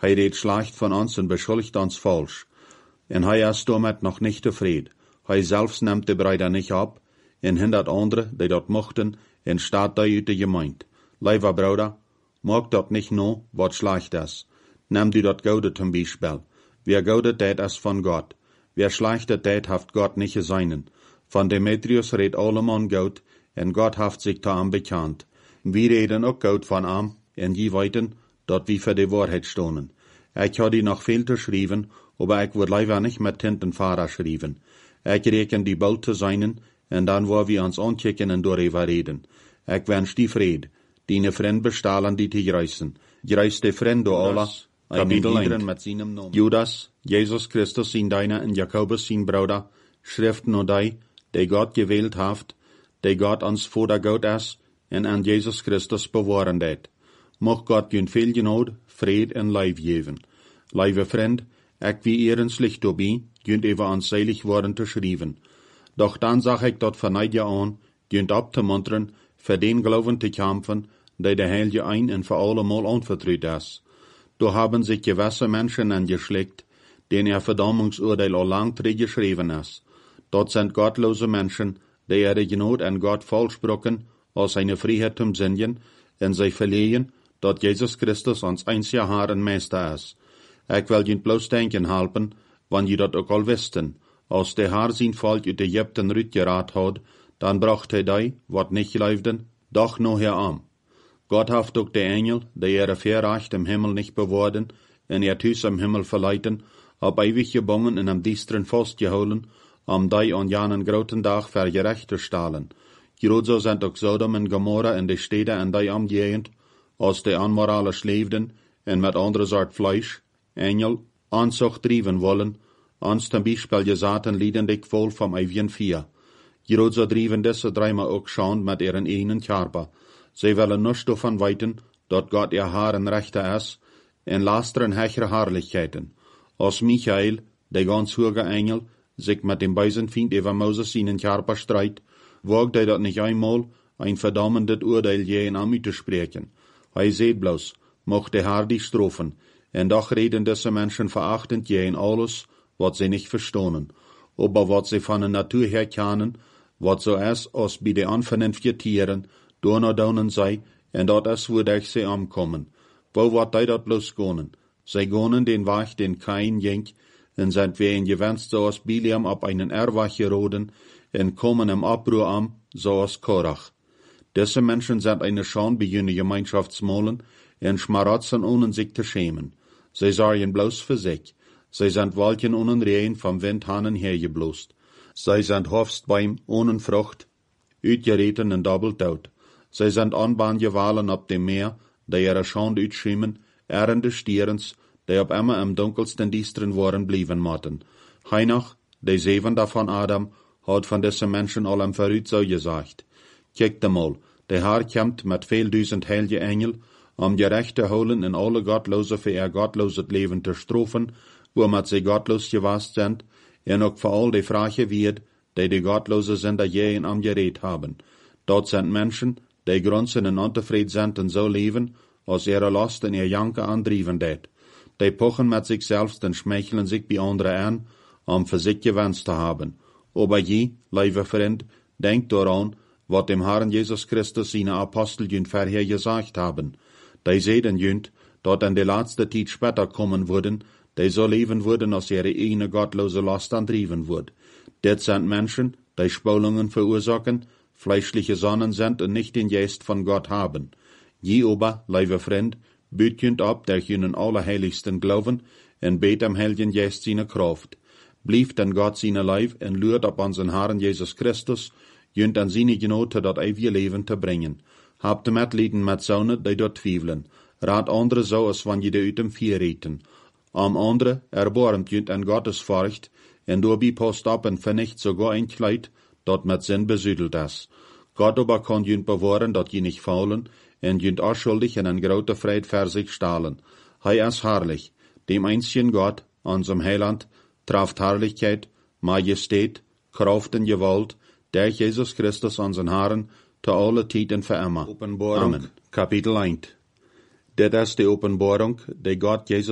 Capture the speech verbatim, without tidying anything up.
Hij redt schlecht van ons en beschuldigt ons falsch. En hij is damit nog niet tevreden. Hij zelfs neemt de Brüder niet op, en hindert anderen, die dat mochten, en staat daar uit de gemeente. Lieve Bruder, maak dat niet nou, wat schlecht is. Neem du dat Gode zum Beispiel. Wer Gode tät is van God. Wer schlechte tät, haft Gott nicht geseinen. Van Demetrius redt allemal Gott, en God haft sich da am bekannt. Wir reden auch Gott van am, en je weten, dat wie für die Wahrheit stonen. Ich had die noch viel te schrijven, aber ich würde lieber nicht mit Tintenfahrer schrijven. Ich reken die bald te seinen, en dan waar wir uns ankicken en darüber reden. Ich wünsch die Fried, die ne Friend bestahlen, die te reissen. Reis de Friend do Allah, Kapitel eins. Mit seinem Namen. Judas, Jesus Christus sin deiner en Jakobus sin Bruder, schrift no die, die Gott gewählt haft, die Gott ans Vater Gott is, en an Jesus Christus bewahren det. Mocht Gott jün viel genod, Fried en Leib geven. Lieve Friend, ich wie ehrens Licht dabei, jünt über uns selig worden te schrijven. Doch dann sag ich dat verneid je an, jünt ab te munteren, für den Glauben te kämpfen, der der Heilige ein en für allemal anvertraut is. Da haben sich gewisse Menschen angeschleckt, denen er Verdammungsurteil al lang geschrieben ist. Dort sind gottlose Menschen, die ihre Genot an Gott falsch brocken, aus seiner Freiheit zum Sinnen, en sie verlehen, dat Jesus Christus ons einziger Herr en Meister ist. Ich will jint bloß denken helpen, wann je dat ook al wisten. Als der Herr sein Volk uit Ägypten rütgerat hat, dann bracht er die, wat nicht leifden, doch noch heran. Gott haft ook de Engel, die ihre Verrecht im Himmel nicht bewahren, en ihr Tüs im Himmel verleiten, ab ewig gebongen in am Diestren festgeholen, am die an janen groten Tag für gerecht zu stahlen. Grozo sind ook Sodom en Gomorra in de Städte en die Umgegend, als die anmoralisch leefden, en met andere soort Fleisch, Engel, Anzucht driven wollen, ans zum Beispiel gesaten lieden dik voll vom ewigen Vier. Grozo driven diese dreimal ook schauen mit ihren einen Körper. Sie wollen nicht davon weiten, dat Gott ihr Haar en Rechter ist, en lasteren hechere Herrlichkeiten. Als Michael, der ganz hohe Engel, sich mit dem bösen Feind über Moses seinen Körper streit, wagt er dat nicht einmal, ein verdammendes Urteil jähen am zu sprechen. Er seht bloß, mocht der Herr dich strafen, en doch reden diese Menschen verachtend jähen alles, wat sie nicht verstohnen, aber wat sie von der Natur her kennen, wat so ist, als bei den anvernünftigen Tieren, Donau daunen sei, en dat is wodurch sie ankommen. Wo wat die dat bloß gonen? Sie gonen den Weg, den kein jenk, en sind wir in gewenst so als Biliam ab einen Erwach geroden, en kommen im Abruhr am, so als Korach. Diese Menschen sind eine Schande bei jene Gemeinschaftsmolen, en schmaratzen ohne sich zu schämen. Sie sorgen bloß für sich. Sie sind Wolken ohne Rehen vom Wind hanen hergeblost. Sie sind Hofstbeim ohne Frucht, uitgereten en doppelt tot. Sie sind Anbahngewalen ab dem Meer, die ihre Schande uitschimmen, Ehren des Stierens, die ob immer im dunkelsten Diestren waren blieben motten. Heinach, der Sievende von Adam, hat von diesen Menschen allem verrückt so gesagt. Kijkt mal, der Herr kämmt mit viel Duisend heilige Engel, um Gerechte holen in alle Gottlose für ihr gottloses Leben zu strafen, womit sie gottlos gewast sind, en auch für all die Frage wird, die die Gottlose sind, die jähen am Gerät haben. Dort sind Menschen, die grunzen en untevreden sind und so leben, als ihre Last in ihr Janke andrieven det. Die pochen mit sich selbst und schmeicheln sich bei anderen an, um für sich gewünscht zu haben. Aber je, liebe Freund, denkt daran, was dem Herrn Jesus Christus seine Apostel jünd vorher gesagt haben. Die sehen jünd, dort in der letzte Zeit später kommen würden, die so leben würden, als ihre eine gottlose Last andrieven wird. Das sind Menschen, die Spulungen verursachen, fleischliche Sonnen sind und nicht den Geist von Gott haben. Je aber, liebe Freund, büt jünd ab, der jünden Allerheiligsten glauben, en bet am Heiligen Geist seine Kraft. Blieft an Gott seine Leib en lürt ab unseren Herrn Jesus Christus, jünd an seine Genote dat ewige Leben te bringen. Habt Mitleiden mit Sonnen, die dort twiefeln. Rat andere so, als wann je de uit dem Vier reten. Am andere erbarmt jünd an Gottes Furcht, en doorbi post ab en vernicht sogar ein Kleid, dat mit Sinn besüdelt is. Gott aber kann jünd bewahren, dat je nicht faulen, en jünd unschuldig en an grote Freit für sich stahlen. Hei is herrlich, dem einzigen Gott, unserem Heiland, traft Herrlichkeit, Majestät, Kraft und Gewalt, der Jesus Christus unseren Herrn, zu alle Tiden für immer. Offenbarung, Kapitel eins. Das ist die Offenbarung, die Gott Jesus